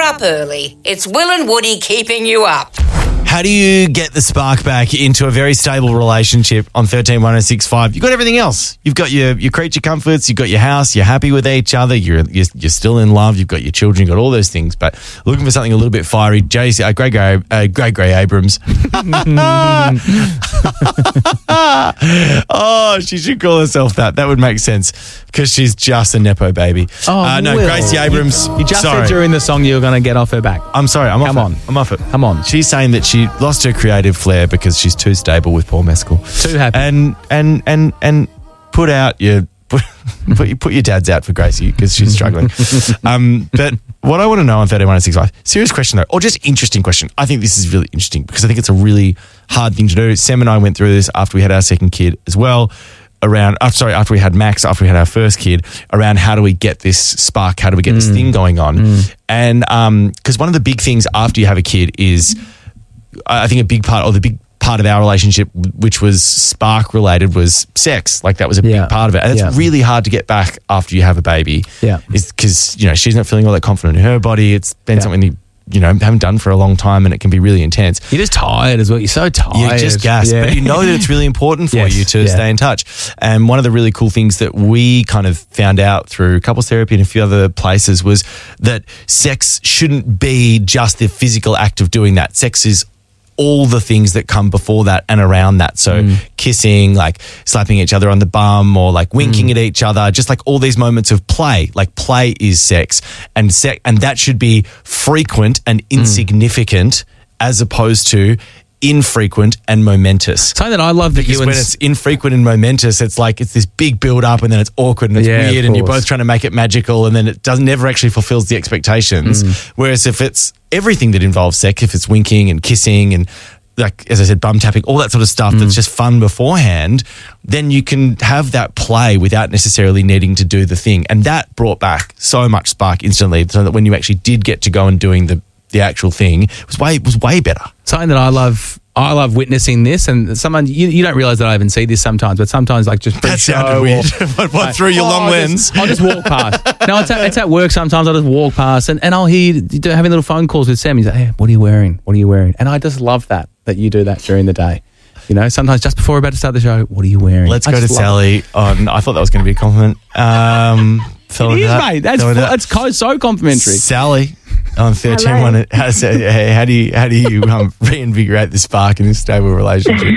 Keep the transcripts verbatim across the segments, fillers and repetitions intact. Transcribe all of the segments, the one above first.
up early. It's Will and Woody keeping you up. How do you get the spark back into a very stable relationship on thirteen one oh six five? You've got everything else. You've got your, your creature comforts, you've got your house, you're happy with each other, you're, you're you're still in love, you've got your children, you've got all those things. But looking for something a little bit fiery, J C, uh, Greg, Gray, uh, Greg Gray Abrams. Oh, she should call herself that. That would make sense because she's just a Nepo baby. Oh, uh, no, Will. Gracie Abrams. You just sorry. said during the song you were going to get off her back. I'm sorry. I'm Come off on. it. I'm off it. Come on. She's saying that she lost her creative flair because she's too stable with Paul Mescal. Too happy. And and and and put out your put, put, your- put your dad's out for Gracie because she's struggling. um, but what I want to know on thirteen one oh six five, serious question though, or just interesting question. I think this is really interesting because I think it's a really hard thing to do. Sam and I went through this after we had our second kid as well. Around, uh, sorry, after we had Max, after we had our first kid, around how do we get this spark? How do we get this thing going on? Mm. And um, because one of the big things after you have a kid is, I think a big part, or the big part of our relationship, which was spark related, was sex. Like that was a Yeah. big part of it, and it's Yeah. really hard to get back after you have a baby. Yeah. is because you know she's not feeling all that confident in her body. It's been Yeah. something that you know haven't done for a long time, and it can be really intense. You're just tired as well. You're so tired. You're just gassed, Yeah. but you know that it's really important for Yes, you to yeah. stay in touch. And one of the really cool things that we kind of found out through couples therapy and a few other places was that sex shouldn't be just the physical act of doing that. Sex is all the things that come before that and around that. So Mm. kissing, like slapping each other on the bum or like winking Mm. at each other, just like all these moments of play. Like play is sex, and sex, and that should be frequent and Mm. insignificant as opposed to infrequent and momentous. Something that I love that Because you when and it's infrequent and momentous, it's like it's this big build up and then it's awkward and it's Yeah, of weird and you're course. both trying to make it magical and then it does never actually fulfills the expectations. Mm. Whereas if it's everything that involves sex, if it's winking and kissing and like, as I said, bum tapping, all that sort of stuff Mm. that's just fun beforehand, then you can have that play without necessarily needing to do the thing. And that brought back so much spark instantly so that when you actually did get to go and doing the, the actual thing, it was way, it was way better. something that I love. I love witnessing this, and someone you, you don't realize that I even see this sometimes, but sometimes like just That pre-show sounded or- weird. what, what through your Oh, long I'll lens? Just, I'll just walk past. No, it's at, it's at work sometimes. I'll just walk past and, and I'll hear you do- having little phone calls with Sam. He's like, hey, what are you wearing? What are you wearing? And I just love that, that you do that during the day. You know, sometimes just before we're about to start the show, what are you wearing? Let's I go to just love Sally. On, I thought that was going to be a compliment. Um, It It is, mate. That's, fu- that's co- so complimentary. Sally on thirteen Hello. one. How, hey, how do you how do you um, reinvigorate the spark in this stable relationship?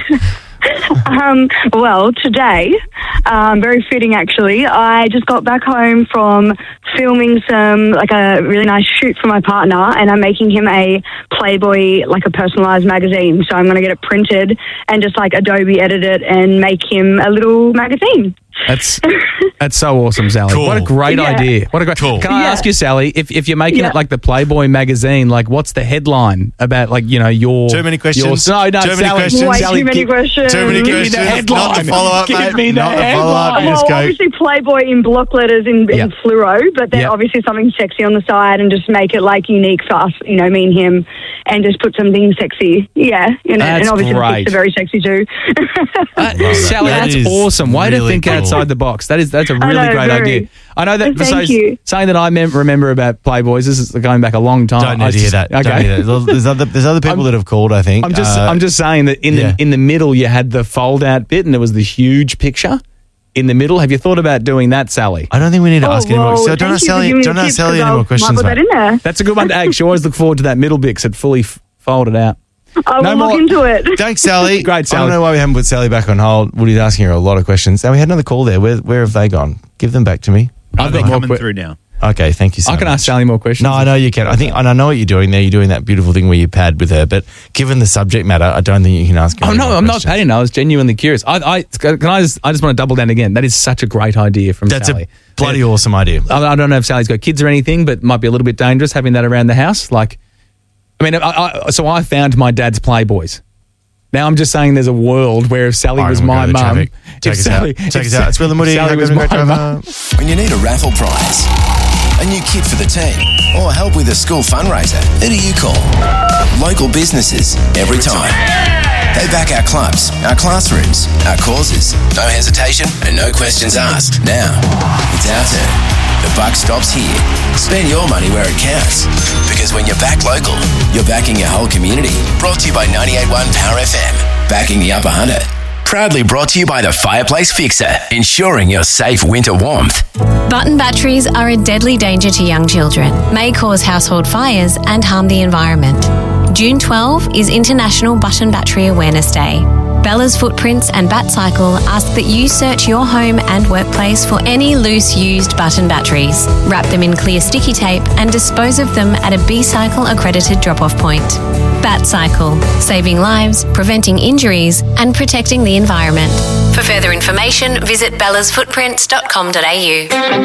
Um, well, today, um, very fitting actually. I just got back home from filming some, like a really nice shoot for my partner, and I'm making him a Playboy, like a personalized magazine. So I'm going to get it printed and just like Adobe edit it and make him a little magazine. That's that's so awesome, Sally. Cool. What a great Yeah. idea. What a great. Cool. Can I Yeah. ask you, Sally, if if you're making Yeah. it like the Playboy magazine, like what's the headline about? Like you know your Too many questions. Your, no, no, Too many Sally, questions. Way Sally, too many give- questions. Too many Give me the questions. Not the headline. follow up, Give mate. me the Not the follow up. headline. You just Well, go. obviously Playboy in block letters in, in Yeah. fluoro, but then Yeah. obviously something sexy on the side and just make it like unique for us, you know, me and him, and just put something sexy. Yeah, you know, That's and obviously great. the pics are very sexy too. Uh, Sally, That that's is awesome. Way to really think cool. outside the box. That is that's a I really know, great very. idea. I know that. Thank so, you. Something that I mem- remember about Playboys. This is going back a long time. Don't I need to hear just- that. Don't Okay. hear that. There's other there's other people I'm- that have called. I think. I'm just Uh, I'm just saying that in yeah. the in the middle you had the fold out bit and there was the huge picture in the middle. Have you thought about doing that, Sally? I don't think we need to Oh, ask any more. well, So thank don't you ask for Sally. giving me Don't the ask tips, Sally 'cause any I'll- more might questions, put that mate. in there. That's a good one to ask. You always look forward to that middle bit 'cause it fully f- folded out. I will No look more- into it. Thanks, Sally. Great, I Sally. don't know why we haven't put Sally back on hold. Woody's asking her a lot of questions. Now we had another call there. Where where have they gone? Give them back to me. I've They're got more coming que- through now. Okay, thank you so I can much. ask Sally more questions. No, I know you can. I think, and I know what you're doing there. You're doing that beautiful thing where you pad with her. But given the subject matter, I don't think you can ask her. Oh any no, more I'm not questions. padding. I was genuinely curious. I, I can I just I just want to double down again. That is such a great idea from That's Sally. a bloody awesome idea. I, I don't know if Sally's got kids or anything, but it might be a little bit dangerous having that around the house. Like, I mean, I, I, so I found my dad's Playboys. Now I'm just saying there's a world where if Sally All right, was we'll go my to mum, traffic. Take if us Sally, out. Take if us out. It's Will and Woody. Sally Have was a great my drive mum, home. When you need a raffle prize, a new kit for the team, or help with a school fundraiser, who do you call? Local businesses, every time. They back our clubs, our classrooms, our causes. No hesitation and no questions asked. Now, it's our turn. The buck stops here. Spend your money where it counts. Because when you're back local, you're backing your whole community. Brought to you by ninety-eight point one Power F M. Backing the Upper Hunter. Proudly brought to you by the Fireplace Fixer, ensuring your safe winter warmth. Button batteries are a deadly danger to young children, may cause household fires and harm the environment. June twelfth is International Button Battery Awareness Day. Bella's Footprints and BatCycle ask that you search your home and workplace for any loose used button batteries, wrap them in clear sticky tape and dispose of them at a B-Cycle accredited drop-off point. BatCycle, saving lives, preventing injuries and protecting the environment. For further information, visit bellas footprints dot com dot a u.